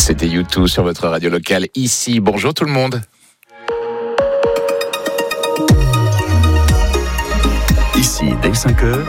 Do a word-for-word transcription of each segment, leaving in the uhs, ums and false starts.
C'était U deux sur votre radio locale ici. Bonjour tout le monde. Ici, dès cinq heures,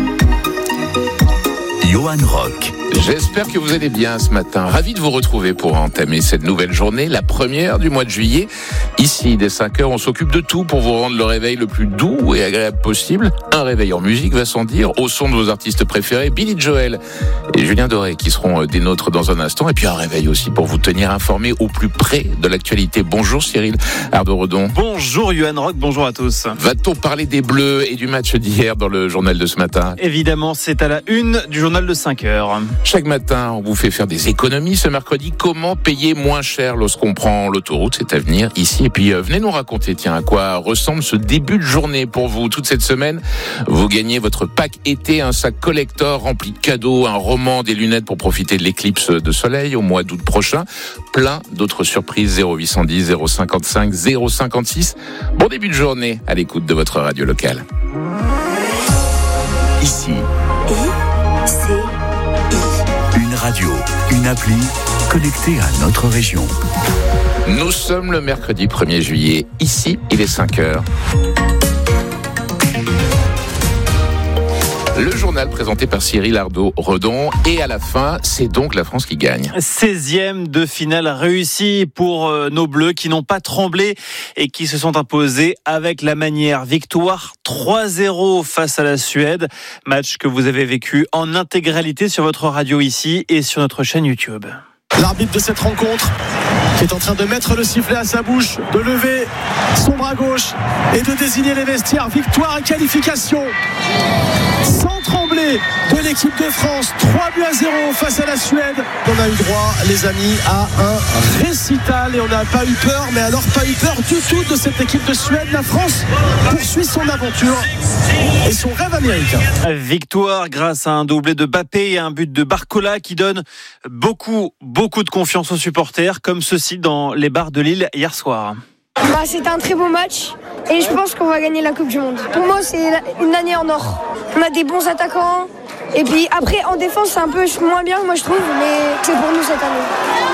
Johan Rock. J'espère que vous allez bien ce matin. Ravi de vous retrouver pour entamer cette nouvelle journée, la première du mois de juillet. Ici, dès cinq heures, on s'occupe de tout pour vous rendre le réveil le plus doux et agréable possible. Un réveil en musique, va sans dire, au son de vos artistes préférés, Billy Joel et Julien Doré, qui seront des nôtres dans un instant. Et puis un réveil aussi pour vous tenir informés au plus près de l'actualité. Bonjour Cyril Ardo-Redon. Bonjour Johan Rock, bonjour à tous. Va-t-on parler des Bleus et du match d'hier dans le journal de ce matin ? Évidemment, c'est à la une du journal de cinq heures. Chaque matin, on vous fait faire des économies. Ce mercredi, comment payer moins cher lorsqu'on prend l'autoroute ? C'est à venir ici. Et puis, euh, venez nous raconter, tiens, à quoi ressemble ce début de journée pour vous. Toute cette semaine, vous gagnez votre pack été, un sac collector rempli de cadeaux, un roman, des lunettes pour profiter de l'éclipse de soleil au mois d'août prochain. Plein d'autres surprises. zéro huit cent dix, zéro cinquante-cinq, zéro cinquante-six. Bon début de journée à l'écoute de votre radio locale. Ici, I, C, I. une radio, une appli connectée à notre région. Nous sommes le mercredi premier juillet. Ici, il est cinq heures. Le journal présenté par Cyril Ardo-Redon. Et à la fin, c'est donc la France qui gagne. seizième de finale réussie pour nos Bleus qui n'ont pas tremblé et qui se sont imposés avec la manière. Victoire trois zéro face à la Suède. Match que vous avez vécu en intégralité sur votre radio ici et sur notre chaîne YouTube. L'arbitre de cette rencontre qui est en train de mettre le sifflet à sa bouche, de lever son bras gauche et de désigner les vestiaires. Victoire et qualification sans trembler de l'équipe de France. trois buts à zéro face à la Suède. On a eu droit, les amis, à un récital et on n'a pas eu peur, mais alors pas eu peur du tout de cette équipe de Suède. La France poursuit son aventure et son rêve américain. Victoire grâce à un doublé de Mbappé et un but de Barcola qui donne beaucoup, beaucoup de confiance aux supporters, comme ceci dans les bars de Lille hier soir. Bah, c'était un très beau match et je pense qu'on va gagner la Coupe du Monde. Pour moi, c'est une année en or. On a des bons attaquants et puis après en défense c'est un peu moins bien moi je trouve, mais c'est pour nous cette année.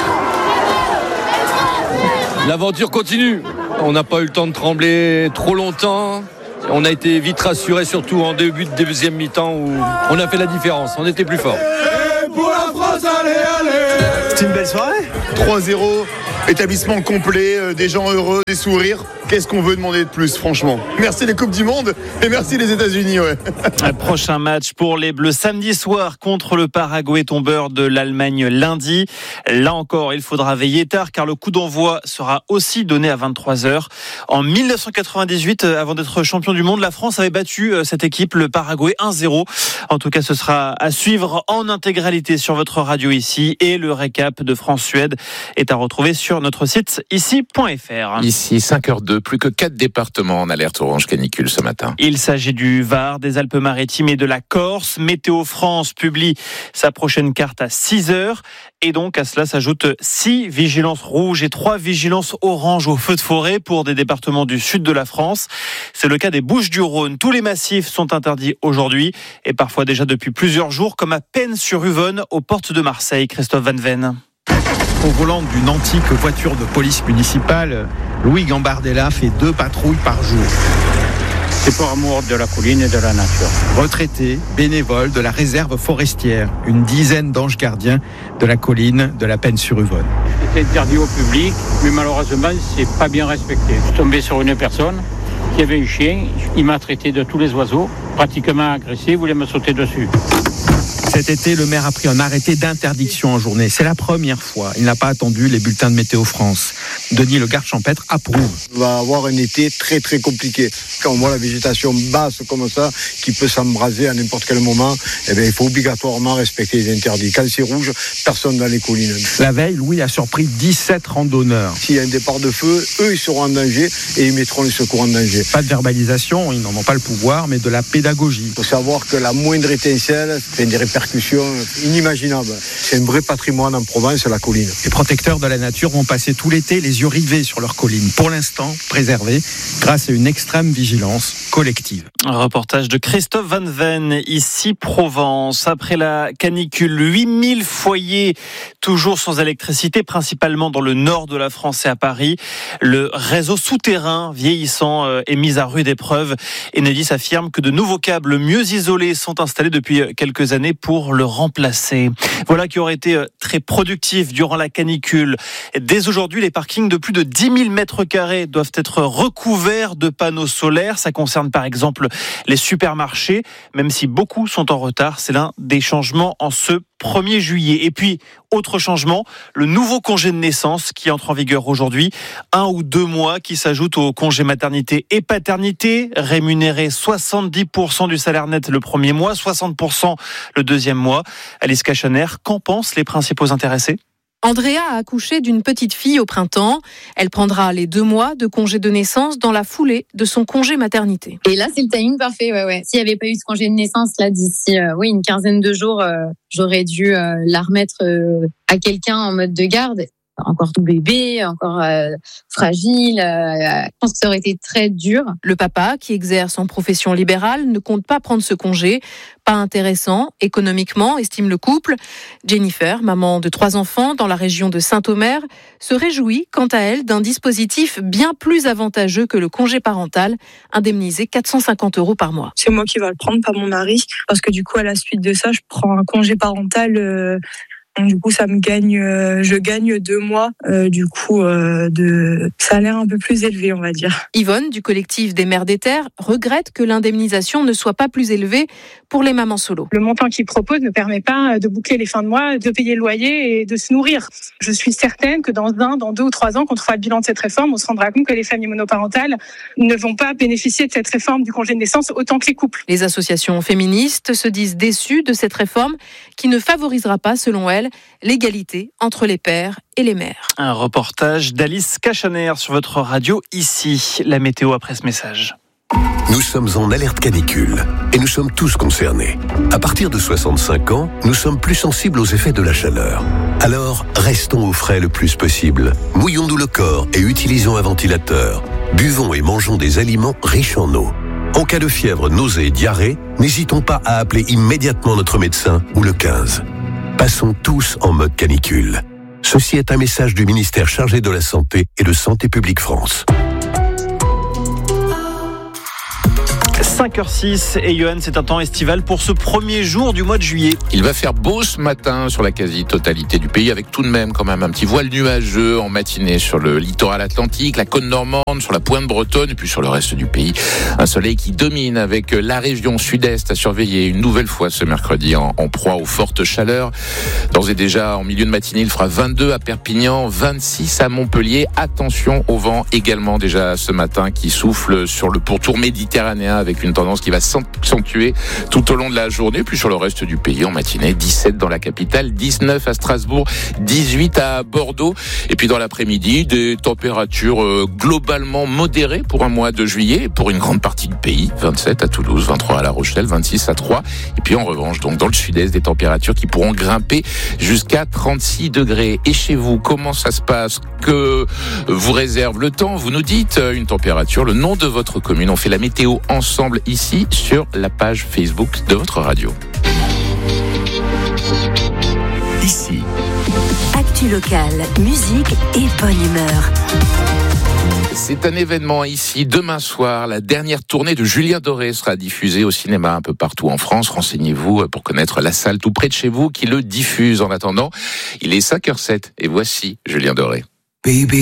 L'aventure continue. On n'a pas eu le temps de trembler trop longtemps. On a été vite rassurés, surtout en début de deuxième mi-temps où on a fait la différence. On était plus fort. Et pour la France, allez, allez. C'est une belle soirée. trois zéro, établissement complet, euh, des gens heureux, des sourires. Qu'est-ce qu'on veut demander de plus, franchement ? Merci les Coupes du Monde et merci les États-Unis. Ouais. Prochain match pour les Bleus samedi soir contre le Paraguay, tombeur de l'Allemagne lundi. Là encore, il faudra veiller tard car le coup d'envoi sera aussi donné à vingt-trois heures. En dix-neuf cent quatre-vingt-dix-huit, avant d'être champion du monde, la France avait battu cette équipe, le Paraguay, un zéro. En tout cas, ce sera à suivre en intégralité sur votre radio ici et le récap de France-Suède est à retrouver sur notre site ici point f r. Ici, cinq heures deux. Plus que quatre départements en alerte orange canicule ce matin. Il s'agit du Var, des Alpes-Maritimes et de la Corse. Météo France publie sa prochaine carte à six heures. Et donc, à cela s'ajoutent six vigilances rouges et trois vigilances oranges au feu de forêt pour des départements du sud de la France. C'est le cas des Bouches-du-Rhône. Tous les massifs sont interdits aujourd'hui et parfois déjà depuis plusieurs jours, comme à Pennes-sur-Yvonne, aux portes de Marseille. Christophe Van Ven. Au volant d'une antique voiture de police municipale, Louis Gambardella fait deux patrouilles par jour. C'est pour amour de la colline et de la nature. Retraité, bénévole de la réserve forestière, une dizaine d'anges gardiens de la colline de la Pennes-sur-Yvonne. C'est interdit au public, mais malheureusement, c'est pas bien respecté. Je suis tombé sur une personne qui avait un chien, il m'a traité de tous les oiseaux, pratiquement agressé, il voulait me sauter dessus. Cet été, le maire a pris un arrêté d'interdiction en journée. C'est la première fois. Il n'a pas attendu les bulletins de Météo France. Denis, le garde champêtre, approuve. On va avoir un été très très compliqué. Quand on voit la végétation basse comme ça, qui peut s'embraser à n'importe quel moment, eh bien, il faut obligatoirement respecter les interdits. Quand c'est rouge, personne dans les collines. La veille, Louis a surpris dix-sept randonneurs. S'il y a un départ de feu, eux, ils seront en danger et ils mettront les secours en danger. Pas de verbalisation, ils n'en ont pas le pouvoir, mais de la pédagogie. Il faut savoir que la moindre étincelle fait des répercussions répercussions inimaginables. C'est un vrai patrimoine en Provence, la colline. Les protecteurs de la nature vont passer tout l'été les yeux rivés sur leur colline, pour l'instant préservée grâce à une extrême vigilance collective. Un reportage de Christophe Van Ven, ici Provence. Après la canicule, huit mille foyers toujours sans électricité, principalement dans le nord de la France et à Paris. Le réseau souterrain vieillissant est mis à rude épreuve. Enedis affirme que de nouveaux câbles mieux isolés sont installés depuis quelques années pour le remplacer. Voilà qui aurait été très productif durant la canicule. Dès aujourd'hui, les parkings de plus de dix mille mètres carrés doivent être recouverts de panneaux solaires. Ça concerne par exemple les supermarchés, même si beaucoup sont en retard. C'est l'un des changements en ce premier juillet. Et puis, autre changement, le nouveau congé de naissance qui entre en vigueur aujourd'hui. Un ou deux mois qui s'ajoutent au congé maternité et paternité, rémunéré soixante-dix pour cent du salaire net le premier mois, soixante pour cent le deuxième mois. Alice Cachaner, qu'en pensent les principaux intéressés ? Andrea a accouché d'une petite fille au printemps. Elle prendra les deux mois de congé de naissance dans la foulée de son congé maternité. Et là, c'est le timing parfait. Ouais, ouais. S'il n'y avait pas eu ce congé de naissance, là, d'ici euh, oui, une quinzaine de jours, euh, j'aurais dû euh, la remettre euh, à quelqu'un en mode de garde. Encore tout bébé, encore euh, fragile. Euh, je pense que ça aurait été très dur. Le papa, qui exerce en profession libérale, ne compte pas prendre ce congé. Pas intéressant économiquement, estime le couple. Jennifer, maman de trois enfants dans la région de Saint-Omer, se réjouit quant à elle d'un dispositif bien plus avantageux que le congé parental, indemnisé quatre cent cinquante euros par mois. C'est moi qui vais le prendre, pas mon mari, parce que du coup, à la suite de ça, je prends un congé parental. Euh Du coup, ça me gagne, euh, je gagne deux mois, euh, du coup, euh, de salaire un peu plus élevé, on va dire. Yvonne, du collectif des mères des terres, regrette que l'indemnisation ne soit pas plus élevée pour les mamans solo. Le montant qu'ils proposent ne permet pas de boucler les fins de mois, de payer le loyer et de se nourrir. Je suis certaine que dans un, dans deux ou trois ans, quand on fera le bilan de cette réforme, on se rendra compte que les familles monoparentales ne vont pas bénéficier de cette réforme du congé de naissance autant que les couples. Les associations féministes se disent déçues de cette réforme qui ne favorisera pas, selon elles, l'égalité entre les pères et les mères. Un reportage d'Alice Cachaner sur votre radio ici. La météo après ce message. Nous sommes en alerte canicule et nous sommes tous concernés. À partir de soixante-cinq ans, nous sommes plus sensibles aux effets de la chaleur. Alors, restons au frais le plus possible. Mouillons-nous le corps et utilisons un ventilateur. Buvons et mangeons des aliments riches en eau. En cas de fièvre, nausée et diarrhée, n'hésitons pas à appeler immédiatement notre médecin ou le quinze. Passons tous en mode canicule. Ceci est un message du ministère chargé de la Santé et de Santé publique France. cinq heures six et Johan, c'est un temps estival pour ce premier jour du mois de juillet. Il va faire beau ce matin sur la quasi-totalité du pays, avec tout de même quand même un petit voile nuageux en matinée sur le littoral atlantique, la côte normande, sur la pointe bretonne et puis sur le reste du pays. Un soleil qui domine avec la région sud-est à surveiller une nouvelle fois ce mercredi en, en proie aux fortes chaleurs. D'ores et déjà en milieu de matinée, il fera vingt-deux à Perpignan, vingt-six à Montpellier. Attention au vent également déjà ce matin qui souffle sur le pourtour méditerranéen avec une tendance qui va s'accentuer tout au long de la journée. Puis sur le reste du pays en matinée, dix-sept dans la capitale, dix-neuf à Strasbourg, dix-huit à Bordeaux. Et puis dans l'après-midi, des températures euh, globalement modérées pour un mois de juillet, pour une grande partie du pays. vingt-sept à Toulouse, vingt-trois à La Rochelle, vingt-six à Troyes. Et puis en revanche, donc dans le sud-est, des températures qui pourront grimper jusqu'à trente-six degrés. Et chez vous, comment ça se passe? Que vous réserve le temps? Vous nous dites une température, le nom de votre commune. On fait la météo ensemble ici sur la page Facebook de votre radio. Ici. Actu locale, musique et bonne humeur. C'est un événement ici. Demain soir, la dernière tournée de Julien Doré sera diffusée au cinéma un peu partout en France. Renseignez-vous pour connaître la salle tout près de chez vous qui le diffuse. En attendant, il est cinq heures sept et voici Julien Doré. Baby.